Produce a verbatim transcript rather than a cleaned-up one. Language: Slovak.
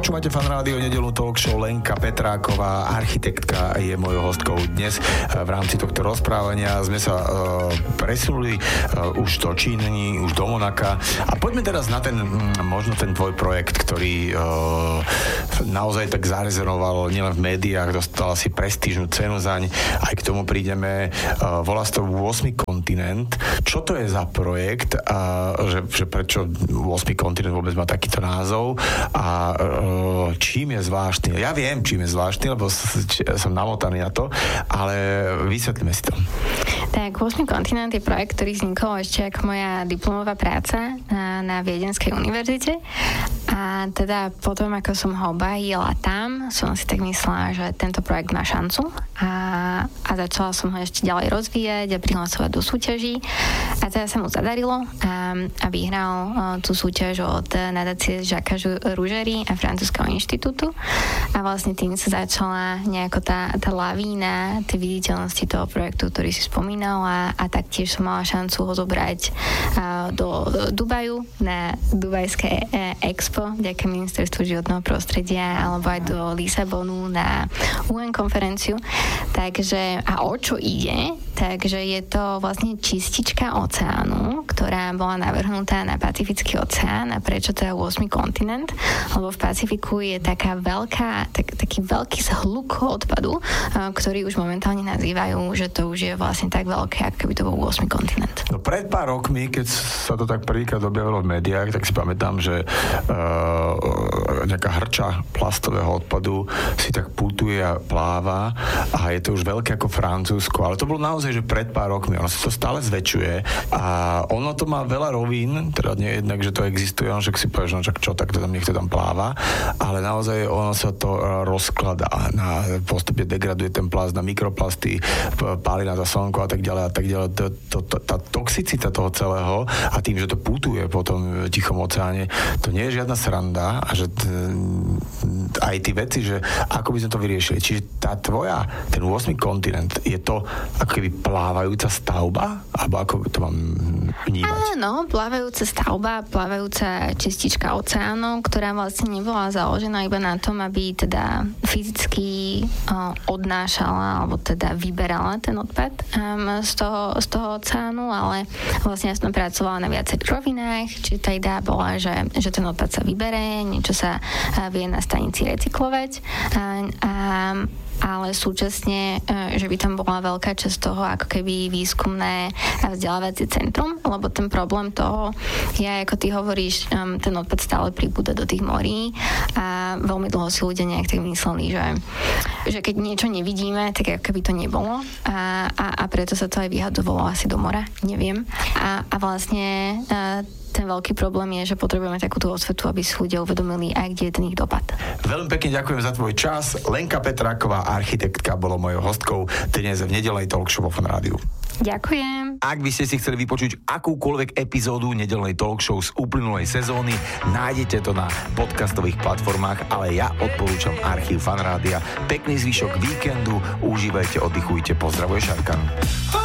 Počúvate Fan Rádio, nedeľnú talk show. Lenka Petráková, architektka, je mojou hostkou dnes. V rámci tohto rozprávania sme sa uh, presunuli uh, už do Číny, už do Monaka. A poďme teraz na ten, možno ten tvoj projekt, ktorý uh, naozaj tak zarezonoval nielen v médiách, dostal si prestížnu cenu zaň. Aj k tomu prídeme. Uh, volá sa to ôsmy kontinent. Čo to je za projekt? A že, že prečo ôsmy kontinent vôbec má takýto názov? A čím je zvláštny? Ja viem, čím je zvláštny, lebo som namotaný na to, ale vysvetlíme si to. Tak, ôsmy kontinent je projekt, ktorý vznikol ešte ako moja diplomová práca na, na Viedenskej univerzite. A teda potom, ako som ho obhájila tam, som si tak myslela, že tento projekt má šancu a, a začala som ho ešte ďalej rozvíjať a prihlasovať do súťaží. A teda sa mu zadarilo a, a vyhral o, tú súťaž od nadácie Jacques Rougerie a Francúzskeho inštitútu. A vlastne tým sa začala nejako tá, tá lavína tej viditeľnosti toho projektu, ktorý si spomínal, a, a taktiež som mala šancu ho zobrať a, do Dubaju na Dubajské e, Expo, vďaka Ministerstvu životného prostredia, alebo aj do Lisabonu na ú en konferenciu. Takže, a o čo ide? Takže je to vlastne čistička oceánu, ktorá bola navrhnutá na Pacifický oceán. A prečo to je ôsmy kontinent? Lebo v Pacifiku je taká veľká, tak, taký veľký zhluk odpadu, ktorý už momentálne nazývajú, že to už je vlastne tak veľké, ako keby to bol ôsmy kontinent. No pred pár rokmi, keď sa to tak prvýkrát objavilo v médiách, tak si pamätám, že uh, nejaká hrča plastového odpadu si tak putuje a pláva a je to už veľké ako Francúzsko, ale to bolo naozaj, že pred pár rokmi, ono sa to stále zväčšuje a ono to má veľa rovín, teda nie jednak, že to existuje, on však si povieš, no čak čo, tak to tam nech to tam pláva, ale naozaj ono sa to rozkladá, na, postupne degraduje ten plast na mikroplasty, páli na to slnko a tak ďalej a tak ďalej. To, to, to, tá toxicita toho celého a tým, že to putuje po tom Tichom oceáne, to nie je žiadna sranda a že t, aj tí veci, že ako by sme to vyriešili. Čiže tá tvoja, ten ôsmy kontinent, je to ako keby plávajúca stavba? Alebo ako to mám vnímať? Áno, plávajúca stavba, plávajúca čistička oceánu, ktorá vlastne nebola založená iba na tom, aby teda fyzicky uh, odnášala alebo teda vyberala ten odpad um, z, toho, z toho oceánu, ale vlastne ja som pracovala na viacerých rovinách, čiže tá idea bola, že, že ten odpad sa vybere, niečo sa uh, vie na stanici recyklovať a, a ale súčasne, že by tam bola veľká časť toho ako keby výskumné a vzdelávacie centrum, lebo ten problém toho je, ako ty hovoríš, ten odpad stále pribúda do tých morí a veľmi dlho si ľudia nejak tak mysleli, že, že keď niečo nevidíme, tak ako keby to nebolo a, a, a preto sa to aj vyhadovalo asi do mora, neviem. A, a vlastne ten veľký problém je, že potrebujeme takúto osvetu, aby si ľudia uvedomili, aj kde je ten ich dopad. Veľmi pekne ďakujem za tvoj čas. Lenka Petráková, architektka, bolo mojou hostkou dnes v nedeľnej talk show vo Fan Rádiu. Ďakujem. Ak by ste si chceli vypočuť akúkoľvek epizódu nedeľnej talk show z uplynulej sezóny, nájdete to na podcastových platformách, ale ja odporúčam archív Fan Rádia. Pekný zvyšok víkendu, užívajte, oddychujte, pozdravuje Šarkan.